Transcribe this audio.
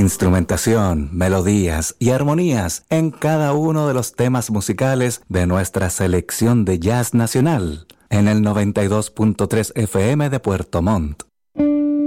Instrumentación, melodías y armonías en cada uno de los temas musicales de nuestra selección de jazz nacional en el 92.3 FM de Puerto Montt.